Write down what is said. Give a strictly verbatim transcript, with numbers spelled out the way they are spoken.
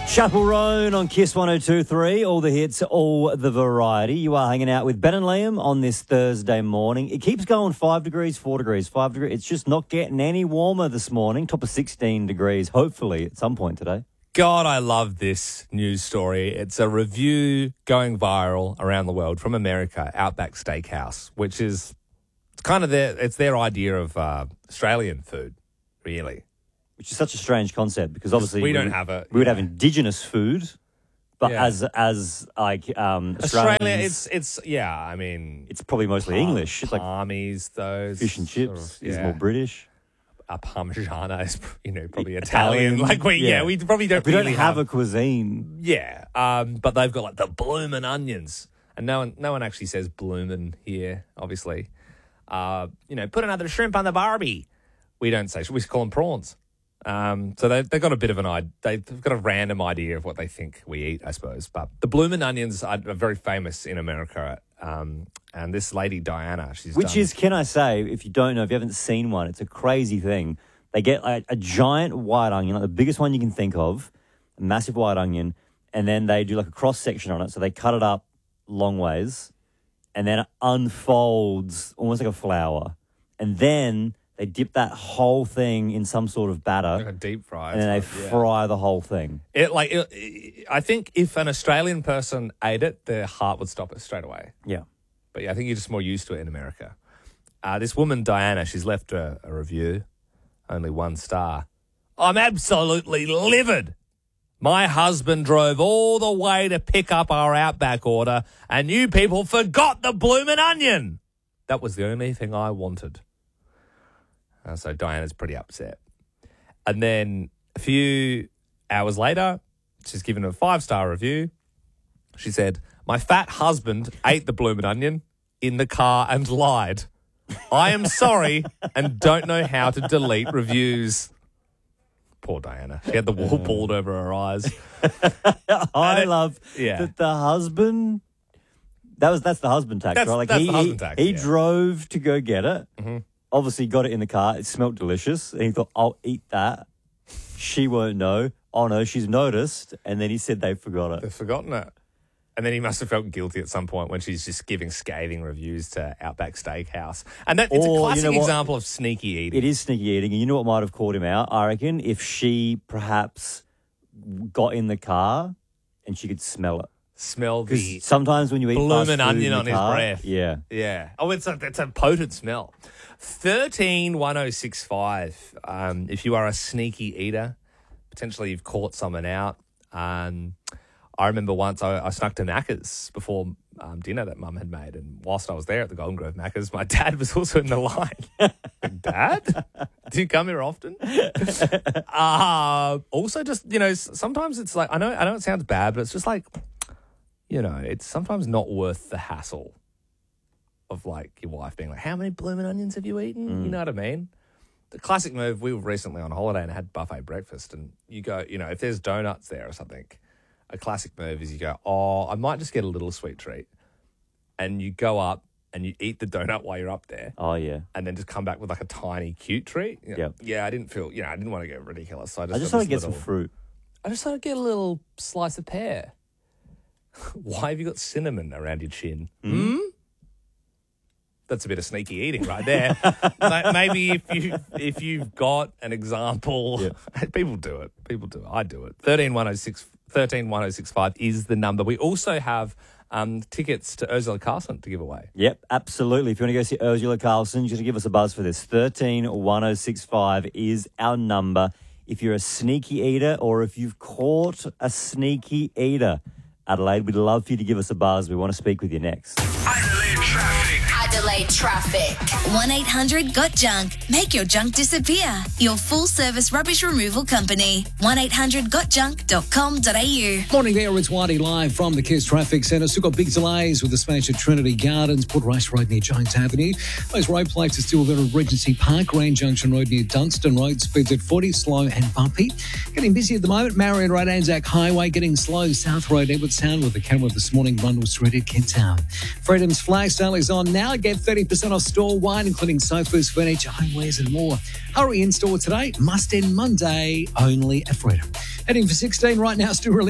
Chaperone on Kiss one oh two point three. All the hits, all the variety. You are hanging out with Ben and Liam on this Thursday morning. It keeps going five degrees, four degrees, five degrees. It's just not getting any warmer this morning. Top of sixteen degrees, hopefully, at some point today. God, I love this news story. It's a review going viral around the world from America, Outback Steakhouse, which is it's kind of their, it's their idea of uh, Australian food, really. Which is such a strange concept because obviously we don't have it. We would yeah. have indigenous food, but Yeah. as as like um, Australia, Australians, it's it's yeah. I mean, it's probably mostly palm- English. It's like palmies, those fish and chips sort of, is yeah. more British. A parmigiana is you know probably Italian, Italian. Like we yeah. yeah. we probably don't We really don't have a cuisine. yeah. Um, but they've got like the bloomin' onions, and no one no one actually says bloomin' here. Obviously, uh, you know, put another shrimp on the barbie. We don't say. We call them prawns. Um, so they, they've got a bit of an idea. They've got a random idea of what they think we eat, I suppose. But the bloomin' onions are, are very famous in America. Um, and this lady, Diana, she's Which done, is, can I say, if you don't know, if you haven't seen one, it's a crazy thing. They get like a giant white onion, like the biggest one you can think of, a massive white onion, and then they do like a cross section on it. So they cut it up long ways, and then it unfolds almost like a flower, and then they dip that whole thing in some sort of batter, like a deep fry, and then they yeah. fry the whole thing. It like it, it- I think if an Australian person ate it, their heart would stop it straight away. Yeah. But yeah, I think you're just more used to it in America. Uh, this woman, Diana, she's left a, a review, only one star. I'm absolutely livid. My husband drove all the way to pick up our Outback order, and you people forgot the bloomin' onion. That was the only thing I wanted. Uh, so Diana's pretty upset. And then a few hours later, she's given a five-star review. She said, my fat husband ate the bloomin' onion in the car and lied. I am sorry and don't know how to delete reviews. Poor Diana. She had the wool pulled over her eyes. I it- love yeah. that the husband. That was that's the husband tax, That's- right? Like that's he the husband he, tax, he yeah. drove to go get it. Mm-hmm. Obviously, got it in the car. It smelled delicious, and he thought, "I'll eat that." She won't know. Oh no, she's noticed, and then he said they forgot it. They've forgotten it. And then he must have felt guilty at some point when she's just giving scathing reviews to Outback Steakhouse. And that, it's Or, a you classic know what? example of sneaky eating. It is sneaky eating, and you know what might have called him out? I reckon if she perhaps got in the car and she could smell it. Smell Because the sometimes when you eat fast bloomin' food onion in the on his car, breath. yeah. Yeah. Oh, it's a, it's a potent smell. thirteen one oh six five. Um, if you are a sneaky eater, potentially you've caught someone out. Um, I remember once I, I snuck to Macca's before um, dinner that Mum had made. And whilst I was there at the Golden Grove Macca's, my dad was also in the line. Dad? Do you come here often? uh, also just, you know, s- sometimes it's like, I know, I know it sounds bad, but it's just like, you know, it's sometimes not worth the hassle of like your wife being like, how many blooming onions have you eaten? Mm. You know what I mean? The classic move, we were recently on holiday and had buffet breakfast, and you go, you know, if there's donuts there or something, a classic move is you go, oh, I might just get a little sweet treat. And you go up and you eat the donut while you're up there. Oh, yeah. And then just come back with like a tiny cute treat. You know, Yep. Yeah, I didn't feel, you know, I didn't want to get ridiculous. So I just, I just got want to this get some little- fruit. I just thought I'd get a little slice of pear. Why have you got cinnamon around your chin? Hmm? That's a bit of sneaky eating right there. Ma- Maybe if you if you've got an example, people do it. People do it. I do it. thirteen one oh six thirteen one oh six five is the number. We also have um, tickets to Ursula Carlson to give away. Yep, absolutely. If you want to go see Ursula Carlson, just give us a buzz for this. thirteen one oh six five is our number. If you're a sneaky eater or if you've caught a sneaky eater, Adelaide, we'd love for you to give us a buzz. We want to speak with you next. Adelaide traffic. Adelaide traffic. one eight hundred got junk. Make your junk disappear. Your full service rubbish removal company. one eight hundred got junk dot com dot a u. Morning there, it's Waddy live from the Kiss Traffic Centre. Still got big delays with the smash at Trinity Gardens, Port Rice Road near Jones Avenue. Those road plates are still there at Regency Park, Grand Junction Road near Dunstan Road. Speeds at forty, slow and bumpy. Getting busy at the moment, Marion Road, Anzac Highway. Getting slow, South Road, Edward Sound with the camera this morning, Rundle Street at Kent Town. Freedom's flag sale is on now. Get thirty percent off store wine, including sofas, furniture, homewares and more. Hurry in store today. Must end Monday only at Freedom. Heading for sixteen right now, still really